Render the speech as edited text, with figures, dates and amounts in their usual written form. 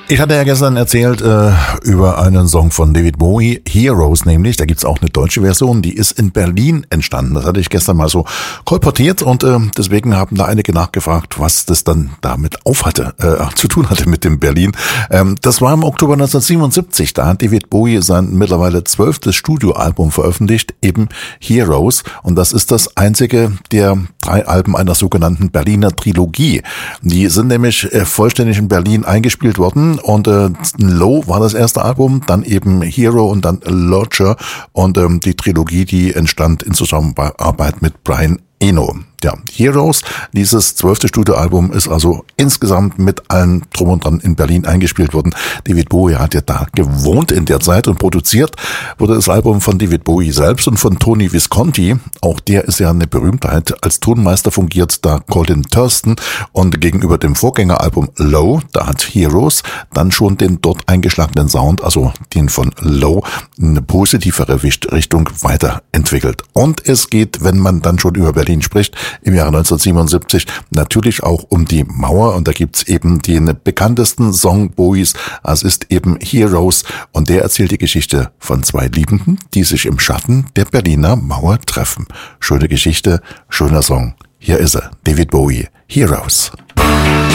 Ich hatte ja gestern erzählt über einen Song von David Bowie, Heroes nämlich. Da gibt's auch eine deutsche Version, die ist in Berlin entstanden. Das hatte ich gestern mal so kolportiert und deswegen haben da einige nachgefragt, was das dann damit zu tun hatte mit dem Berlin. Das war im Oktober 1977. Da hat David Bowie sein mittlerweile 12. Studioalbum veröffentlicht, eben Heroes. Und das ist das einzige der 3 Alben einer sogenannten Berliner Trilogie. Die sind nämlich vollständig in Berlin eingespielt worden. Und Low war das erste Album, dann eben Hero und dann Lodger und die Trilogie, die entstand in Zusammenarbeit mit Brian Eno. Ja, Heroes, dieses 12. Studioalbum ist also insgesamt mit allen drum und dran in Berlin eingespielt worden. David Bowie hat ja da gewohnt in der Zeit und produziert wurde das Album von David Bowie selbst und von Tony Visconti. Auch der ist ja eine Berühmtheit. Als Tonmeister fungiert da Colin Thurston und gegenüber dem Vorgängeralbum Low, da hat Heroes dann schon den dort eingeschlagenen Sound, also den von Low, in eine positivere Richtung weiterentwickelt. Und es geht, wenn man dann schon über Berlin spricht, im Jahre 1977 natürlich auch um die Mauer und da gibt's eben den bekanntesten Song Bowies, es ist eben Heroes und der erzählt die Geschichte von 2 Liebenden, die sich im Schatten der Berliner Mauer treffen. Schöne Geschichte, schöner Song. Hier ist er, David Bowie, Heroes.